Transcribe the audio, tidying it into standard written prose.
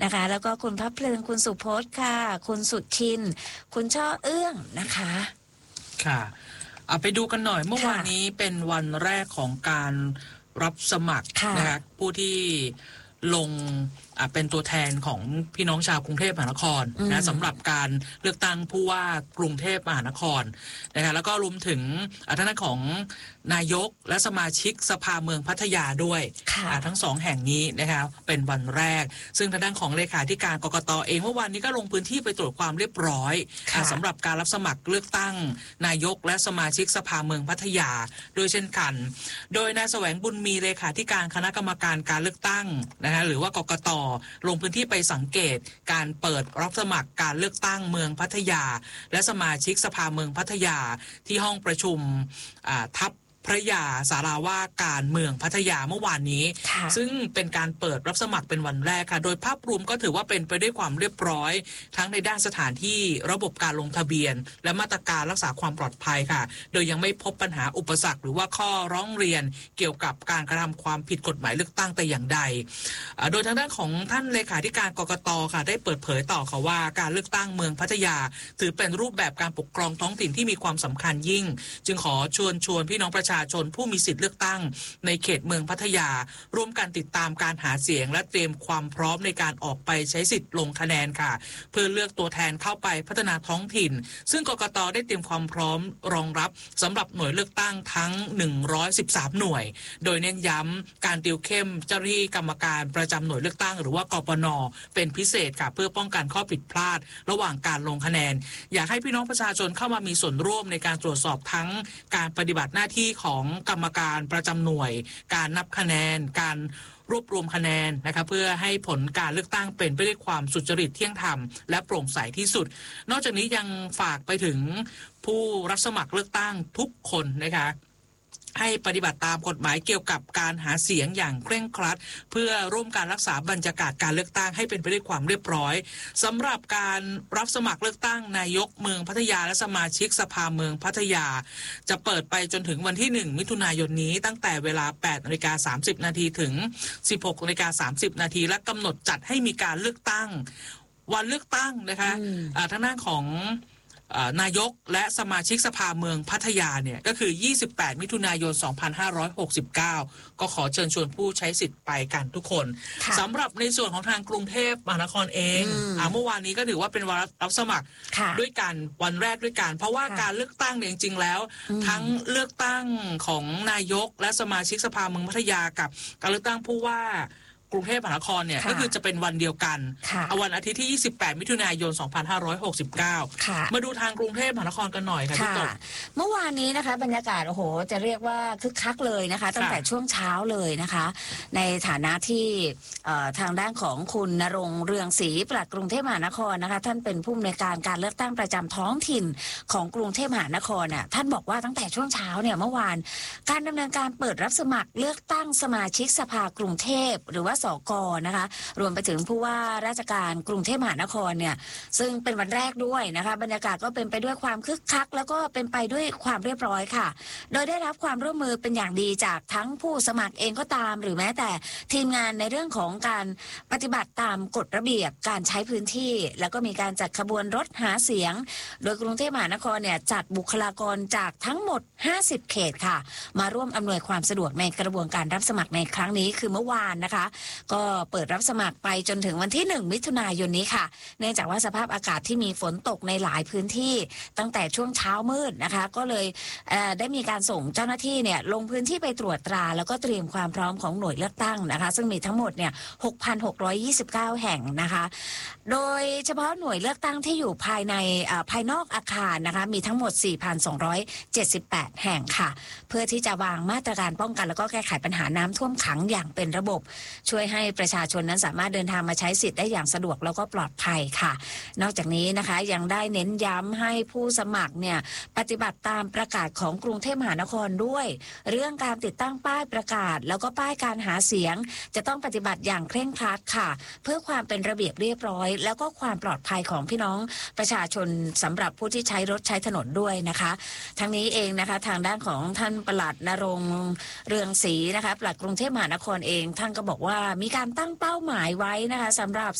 นะคะแล้วก็คุณพับเพลินคุณสุพจน์ค่ะคุณสุชินคุณช่อเอื้องนะคะค่ะไปดูกันหน่อยเมื่อวานนี้เป็นวันแรกของการรับสมัครนะคะผู้ที่ลงเป็นตัวแทนของพี่น้องชาวกรุงเทพมหานครนะสำหรับการเลือกตั้งผู้ว่ากรุงเทพมหานครนะคะแล้วก็รวมถึงทางด้านของนายกและสมาชิกสภาเมืองพัทยาด้วยทั้งสองแห่งนี้นะคะเป็นวันแรกซึ่งทางด้านของเลขาธิการกกต.เองเมื่อวานนี้ก็ลงพื้นที่ไปตรวจความเรียบร้อยสำหรับการรับสมัครเลือกตั้งนายกและสมาชิกสภาเมืองพัทยาด้วยเช่นกันโดยนายแสวงบุญมีเลขาธิการคณะกรรมการการเลือกตั้งนะคะหรือว่ากกต.ลงพื้นที่ไปสังเกตการเปิดรับสมัครการเลือกตั้งเมืองพัทยาและสมาชิกสภาเมืองพัทยาที่ห้องประชุมทับพระยาศาลาว่าการเมืองพัทยาเมื่อวานนี้ซึ่งเป็นการเปิดรับสมัครเป็นวันแรกค่ะโดยภาพรวมก็ถือว่าเป็นไปด้วยความเรียบร้อยทั้งในด้านสถานที่ระบบการลงทะเบียนและมาตรการรักษาความปลอดภัยค่ะโดยยังไม่พบปัญหาอุปสรรคหรือว่าข้อร้องเรียนเกี่ยวกับการกระทำความผิดกฎหมายเลือกตั้งแต่อย่างใดโดยทางด้านของท่านเลขาธิการกกต.ค่ะได้เปิดเผยต่อค่ะว่าการเลือกตั้งเมืองพัทยาถือเป็นรูปแบบการปกครองท้องถิ่นที่มีความสำคัญยิ่งจึงขอชวนพี่น้องประชาชนผู้มีสิทธิ์เลือกตั้งในเขตเมืองพัทยาร่วมกันติดตามการหาเสียงและเตรียมความพร้อมในการออกไปใช้สิทธิ์ลงคะแนนค่ะเพื่อเลือกตัวแทนเข้าไปพัฒนาท้องถิ่นซึ่งกกต.ได้เตรียมความพร้อมรองรับสำหรับหน่วยเลือกตั้งทั้ง113หน่วยโดยเน้นย้ำการติวเข้มเจ้าหน้าที่กรรมการประจำหน่วยเลือกตั้งหรือว่ากปน.เป็นพิเศษค่ะเพื่อป้องกันข้อผิดพลาดระหว่างการลงคะแนนอยากให้พี่น้องประชาชนเข้ามามีส่วนร่วมในการตรวจสอบทั้งการปฏิบัติหน้าที่ของกรรมการประจำหน่วยการนับคะแนนการรวบรวมคะแนนนะคะเพื่อให้ผลการเลือกตั้งเป็นไปด้วยความสุจริตเที่ยงธรรมและโปร่งใสที่สุดนอกจากนี้ยังฝากไปถึงผู้รับสมัครเลือกตั้งทุกคนนะคะให้ปฏิบัติตามกฎหมายเกี่ยวกับการหาเสียงอย่างเคร่งครัดเพื่อร่วมการรักษาบรรยากาศการเลือกตั้งให้เป็นไปด้วยความเรียบร้อยสำหรับการรับสมัครเลือกตั้งนายกเมืองพัทยาและสมาชิกสภาเมืองพัทยาจะเปิดไปจนถึงวันที่1มิถุนายนนี้ตั้งแต่เวลา 8:30 น.ถึง 16:30 น.และกำหนดจัดให้มีการเลือกตั้งวันเลือกตั้งนะคะทางด้านของนายกและสมาชิกสภาเมืองพัทยาเนี่ยก็คือ28มิถุนายน2569ก็ขอเชิญชวนผู้ใช้สิทธิ์ไปกันทุกคนสำหรับในส่วนของทางกรุงเทพมหานครเองเมื่อวานนี้ก็ถือว่าเป็นวันรับสมัครด้วยกันวันแรกด้วยกันเพราะว่าการเลือกตั้งเนี่ยจริงๆแล้วทั้งเลือกตั้งของนายกและสมาชิกสภาเมืองพัทยากับการเลือกตั้งผู้ว่ากรุงเทพมหานครเนี่ยก็คือจะเป็นวันเดียวกันวันอาทิตย์ที่28มิถุนายน2569มาดูทางกรุงเทพมหานครกันหน่อยค่ะพี่ตุ๊กเมื่อวานนี้นะคะบรรยากาศโอ้โหจะเรียกว่าคึกคักเลยนะคะตั้งแต่ช่วงเช้าเลยนะคะในฐานะที่ทางด้านของคุณณรงค์เรืองศรีปลัดกรุงเทพมหานครนะคะท่านเป็นผู้อำนวยการการเลือกตั้งประจำท้องถิ่นของกรุงเทพมหานครเนี่ยท่านบอกว่าตั้งแต่ช่วงเช้าเนี่ยเมื่อวานการดำเนินการเปิดรับสมัครเลือกตั้งสมาชิกสภากรุงเทพหรือว่าสก.นะคะรวมไปถึงผู้ว่าราชการกรุงเทพมหานครเนี่ยซึ่งเป็นวันแรกด้วยนะคะบรรยากาศก็เป็นไปด้วยความคึกคักแล้วก็เป็นไปด้วยความเรียบร้อยค่ะโดยได้รับความร่วมมือเป็นอย่างดีจากทั้งผู้สมัครเองก็ตามหรือแม้แต่ทีมงานในเรื่องของการปฏิบัติตามกฎระเบียบการใช้พื้นที่แล้วก็มีการจัดขบวนรถหาเสียงโดยกรุงเทพมหานครเนี่ยจัดบุคลากรจากทั้งหมด50เขตค่ะมาร่วมอำนวยความสะดวกในกระบวนการรับสมัครในครั้งนี้คือเมื่อวานนะคะก็เปิดรับสมัครไปจนถึงวันที่1มิถุนายนนี้ค่ะเนื่องจากว่าสภาพอากาศที่มีฝนตกในหลายพื้นที่ตั้งแต่ช่วงเช้ามืดนะคะก็เลยได้มีการส่งเจ้าหน้าที่เนี่ยลงพื้นที่ไปตรวจตราแล้วก็เตรียมความพร้อมของหน่วยเลือกตั้งนะคะซึ่งมีทั้งหมดเนี่ย 6,629 แห่งนะคะโดยเฉพาะหน่วยเลือกตั้งที่อยู่ภายในภายนอกอาคารนะคะมีทั้งหมด 4,278 แห่งค่ะเพื่อที่จะวางมาตรการป้องกันแล้วก็แก้ไขปัญหาน้ำท่วมขังอย่างเป็นระบบช่วยให้ประชาชนนั้นสามารถเดินทางมาใช้สิทธิ์ได้อย่างสะดวกแล้วก็ปลอดภัยค่ะนอกจากนี้นะคะยังได้เน้นย้ำให้ผู้สมัครเนี่ยปฏิบัติตามประกาศของกรุงเทพมหานครด้วยเรื่องการติดตั้งป้ายประกาศแล้วก็ป้ายการหาเสียงจะต้องปฏิบัติอย่างเคร่งครัดค่ะเพื่อความเป็นระเบียบเรียบร้อยแล้วก็ความปลอดภัยของพี่น้องประชาชนสำหรับผู้ที่ใช้รถใช้ถนนด้วยนะคะทั้งนี้เองนะคะทางด้านของท่านปลัดณรงค์เรืองศรีนะคะปลัดกรุงเทพมหานครเองท่านก็บอกว่ามีการตั้งเป้าหมายไว้นะคะสำหรับ